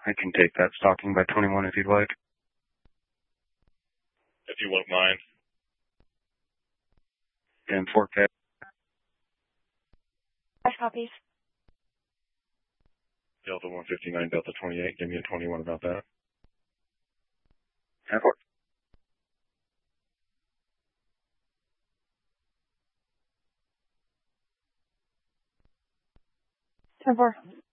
I can take that stalking by 21 if you'd like. If you won't mind. And 4K. 5 copies. Delta 159, Delta 28. Give me a 21 about that. 10-4. Ten four.